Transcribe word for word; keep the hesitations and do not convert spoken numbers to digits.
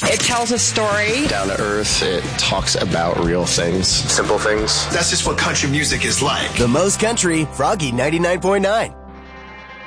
It tells a story. Down to earth, it talks about real things, simple things. That's just what country music is like. The most country, Froggy ninety-nine point nine.